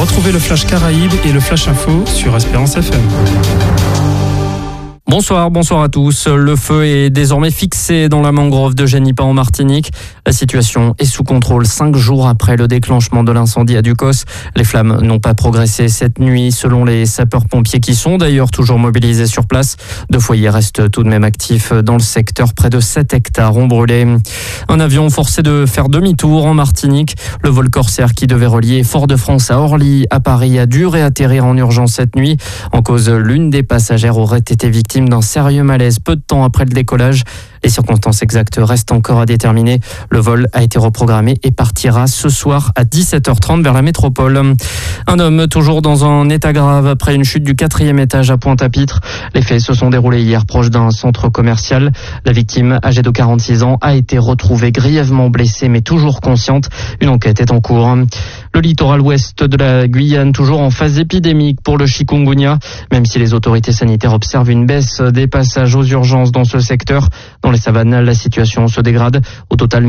Retrouvez le Flash Caraïbes et le Flash Info sur Espérance FM. Bonsoir à tous. Le feu est désormais fixé dans la mangrove de Genipa en Martinique. La situation est sous contrôle 5 jours après le déclenchement de l'incendie à Ducos. Les flammes n'ont pas progressé cette nuit selon les sapeurs-pompiers qui sont d'ailleurs toujours mobilisés sur place. 2 foyers restent tout de même actifs dans le secteur. Près de 7 hectares ont brûlé. Un avion forcé de faire demi-tour en Martinique. Le vol Corsair qui devait relier Fort-de-France à Orly à Paris a dû réatterrir en urgence cette nuit. En cause, l'une des passagères aurait été victime d'un sérieux malaise peu de temps après le décollage. Les circonstances exactes restent encore à déterminer. Le vol a été reprogrammé et partira ce soir à 17h30 vers la métropole. Un homme toujours dans un état grave après une chute du 4e étage à Pointe-à-Pitre. Les faits se sont déroulés hier proche d'un centre commercial. La victime, âgée de 46 ans, a été retrouvée grièvement blessée mais toujours consciente. Une enquête est en cours. Le littoral ouest de la Guyane, toujours en phase épidémique pour le chikungunya. Même si les autorités sanitaires observent une baisse des passages aux urgences dans ce secteur, dans les savanes, la situation se dégrade. Au total,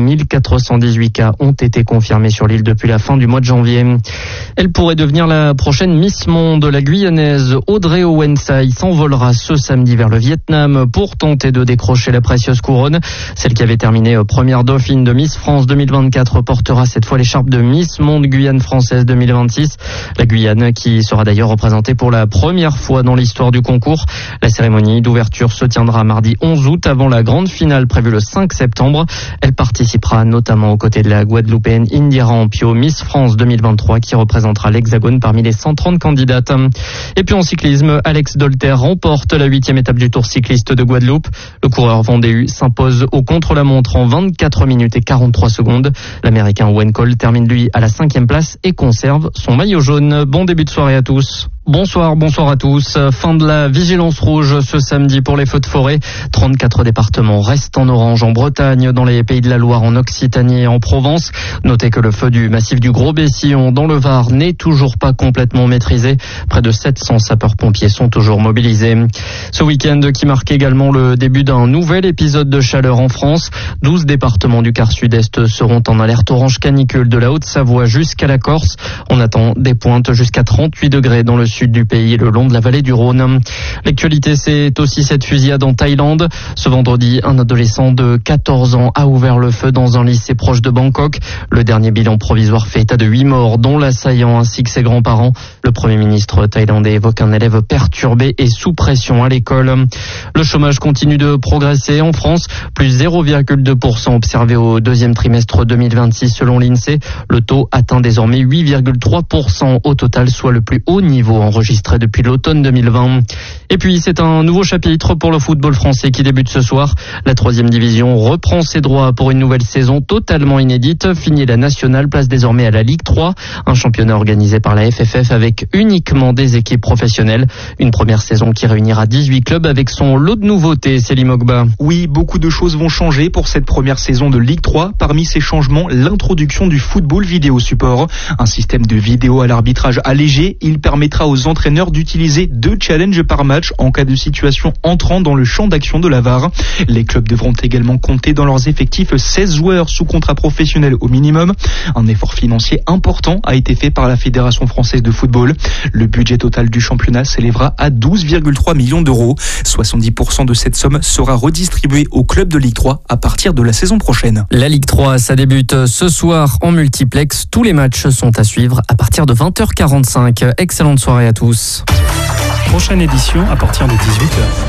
1418 cas ont été confirmés sur l'île depuis la fin du mois de janvier. Elle pourrait devenir la prochaine Miss Monde. La Guyanaise Audrey Owensai s'envolera ce samedi vers le Vietnam pour tenter de décrocher la précieuse couronne. Celle qui avait terminé première dauphine de Miss France 2024 portera cette fois l'écharpe de Miss Monde Guyane française 2026. La Guyane qui sera d'ailleurs représentée pour la première fois dans l'histoire du concours. La cérémonie d'ouverture se tiendra mardi 11 août avant la grande finale prévue le 5 septembre. Elle participera notamment aux côtés de la Guadeloupéenne Indira Ampio, Miss France 2023, qui représentera l'Hexagone parmi les 130 candidates. Et puis en cyclisme, Alex Dolter remporte la 8e étape du Tour cycliste de Guadeloupe. Le coureur vendéu s'impose au contre-la-montre en 24 minutes et 43 secondes. L'Américain Owen Cole termine lui à la 5e place et conserve son maillot jaune. Bon début de soirée à tous. Bonsoir à tous. Fin de la vigilance rouge ce samedi pour les feux de forêt. 34 départements restent en orange en Bretagne, dans les Pays de la Loire, en Occitanie et en Provence. Notez que le feu du massif du Gros-Bessillon dans le Var n'est toujours pas complètement maîtrisé. Près de 700 sapeurs-pompiers sont toujours mobilisés. Ce week-end qui marque également le début d'un nouvel épisode de chaleur en France. 12 départements du quart sud-est seront en alerte orange canicule de la Haute-Savoie jusqu'à la Corse. On attend des pointes jusqu'à 38 degrés dans le sud du pays, le long de la vallée du Rhône. L'actualité, c'est aussi cette fusillade en Thaïlande. Ce vendredi, un adolescent de 14 ans a ouvert le feu dans un lycée proche de Bangkok. Le dernier bilan provisoire fait état de 8 morts, dont l'assaillant ainsi que ses grands-parents. Le Premier ministre thaïlandais évoque un élève perturbé et sous pression à l'école. Le chômage continue de progresser en France, plus 0,2% observé au 2e trimestre 2026 selon l'INSEE. Le taux atteint désormais 8,3% au total, soit le plus haut niveau enregistré depuis l'automne 2020. Et puis c'est un nouveau chapitre pour le football français qui débute ce soir. La 3e division reprend ses droits pour une nouvelle saison totalement inédite. Fini la nationale, place désormais à la Ligue 3, un championnat organisé par la FFF avec uniquement des équipes professionnelles. Une première saison qui réunira 18 clubs avec son lot de nouveautés, Célim Ogba. Oui, beaucoup de choses vont changer pour cette première saison de Ligue 3. Parmi ces changements, l'introduction du football vidéo support. Un système de vidéo à l'arbitrage allégé. Il permettra aux entraîneurs d'utiliser 2 challenges par match en cas de situation entrant dans le champ d'action de la VAR. Les clubs devront également compter dans leurs effectifs 16 joueurs sous contrat professionnel au minimum. Un effort financier important a été fait par la Fédération française de football. Le budget total du championnat s'élèvera à 12,3 millions d'euros. 70% de cette somme sera redistribuée aux clubs de Ligue 3 à partir de la saison prochaine. La Ligue 3, ça débute ce soir en multiplex. Tous les matchs sont à suivre à partir de 20h45. Excellente soirée à tous. Prochaine édition à partir de 18h.